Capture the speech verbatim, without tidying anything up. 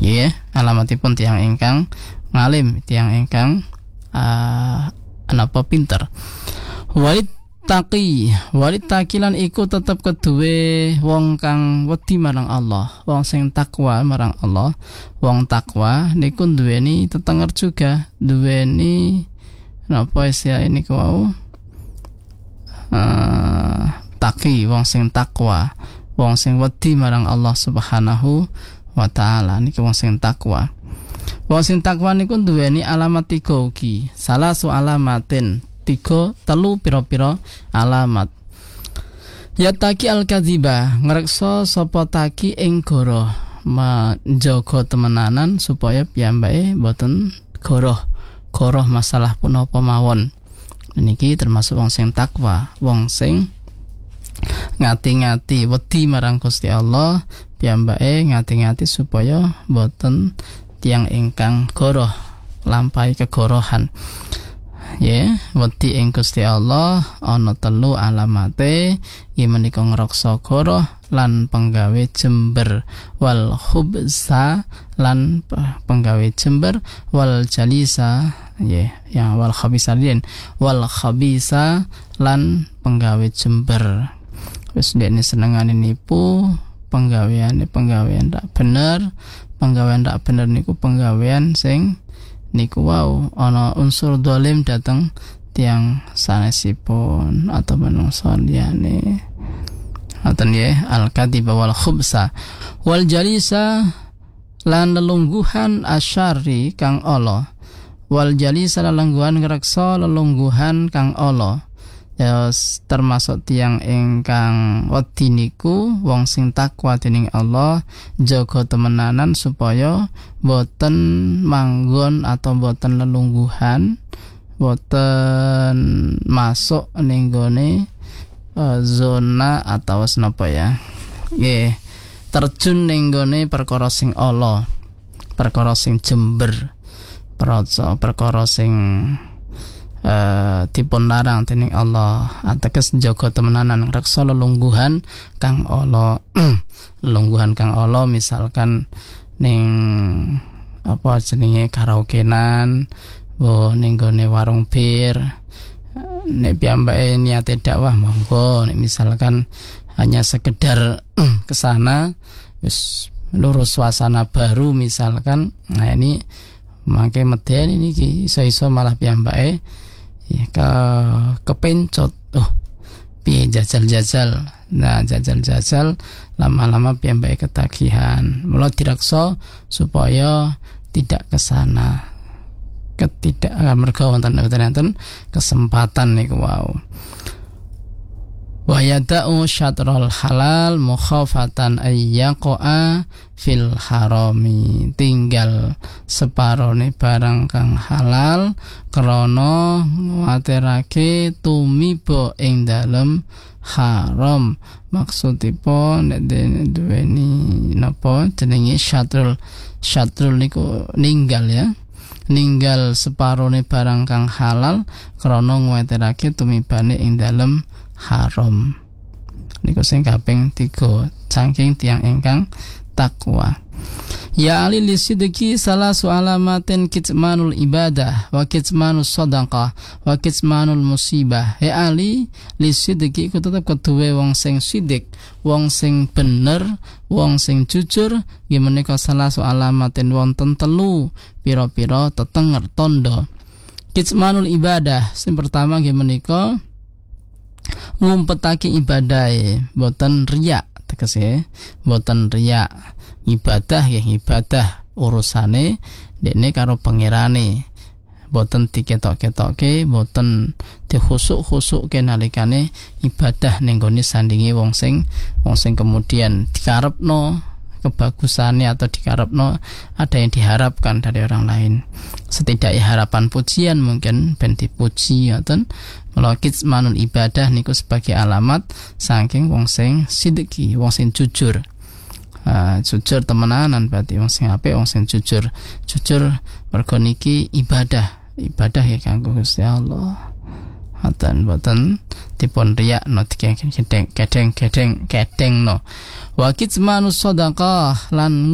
Nggih, alamatipun tiyang ingkang ngalim, tiyang ingkang uh, anapa pinter. Walit taqi, walit takilan iku tetep keduwe wong kang wedi marang Allah, wong sing takwa marang Allah. Wong takwa niku duweni tetenger juga, duweni napa ya ini ku uh, taqi, wong sing takwa, wong sing wedi marang Allah Subhanahu wa taala, niku wong sing takwa. Wong sing takwa niku duweni alamat tiga ugi. Salah su alamatin, tiga telu pira-pira alamat. Ya taki al-kadziba, ngreksa sapa taki ing goroh, menjaga temenanan supaya piyambake boten goroh. Goroh masalah punapa mawon. Niki termasuk wong sing takwa, wong sing ngati-ngati wedi marang Gusti Allah, piyambake ngati-ngati supaya boten tiyang ingkang goroh, lampahi kegorohan. Ya, wedi ing Gusti Allah ana telu alamate, iki menika ngreksa goroh lan penggawe jember, wal khubsa lan penggawe jember, wal jalisa ya, ya wal khabisalin, wal khabisa lan penggawe jember. Wis ndekne senengane nipu, penggaweane penggawean ndak bener, penggawean ndak bener niku penggawean sing niku wau ana unsur dolim dateng tiang sanesipun atau menungso liyane. Ngoten nggih, al-kadziba wal khubsa wal jalisa lan lelungguhan asyari kang ala. Wal jalisa lelungguhan ngreksa lelungguhan kang ala. Ya termasuk tiang ingkang wedi niku wong sing takwa dening Allah, jaga temenanan supaya boten manggon atau boten lelungguhan, boten masuk ning gone uh, zona atau senapa ya. Nggih, terjun ning gone perkara sing Allah, perkara sing jember, perkara sing Uh, dipun larang dening Allah, ateges njaga temenanan reksa lelungguhan kang Allah. Lelungguhan kang Allah misalkan ning apa jenenge karaokenan, wo ning gone warung bir, nek piyambake niate dakwah monggo, nek misalkan hanya sekedar ke sana wis lurus suasana baru misalkan, nah ini mangke medeni niki iso-iso malah piyambake ya ke kepencot, oh piye jajal-jajal, nah jajal-jajal lama-lama piyambake ketagihan. Mula direksa supaya tidak kesana, ketidak merga wonten kesempatan niku wau. Wa yada'u syatrul halal mukhafatan ayyaqa fil harami, tinggal separone barang kang halal krana nguwatirake tumiba ing dalem haram. Maksudipun nek duweni napa jenenge syatrul, syatrul niku ninggal ya, ninggal separone barang kang halal krana nguwatirake tumibane ing dalem haram. Niku sing kaping tiga saking tiyang ingkang takwa. Ya ali lisidiki salah su'alamatin kitmanul ibadah wa kitmanus sadaqah wa kitmanul musibah. Ya ali lisidiki ku tetep keduwe wong sing sidik, wong sing bener, wong sing jujur. Nggih menika salah su'alamatin wonten telu pira-pira tetenger tondo. Kitmanul ibadah sing pertama nggih menika ngumpetake ibadah, boten riya, tegese boten riya. Ibadah ya ibadah, urusane dekne karo pangerane, boten diketok-ketokke, boten dikhusuk-khusukke nalikane ibadah ning gone sandinge wong sing wong sing kemudian dikarepno kebagusane atau dikarepno ada yang diharapkan dari orang lain. Setidaknya harapan pujian mungkin ben dipuji ngoten. Melokit manul ibadah niku sebagai alamat saking wong sing sidiki, wong sing jujur. Uh, jujur temenanan berarti wong sing apik, wong sing jujur. Jujur mergo niki ibadah, ibadah ya kanggo Gusti Allah. Ngoten boten dipun riyak no gedeng gedeng gedeng gedeng no. Wa kitmanus sadaqah lan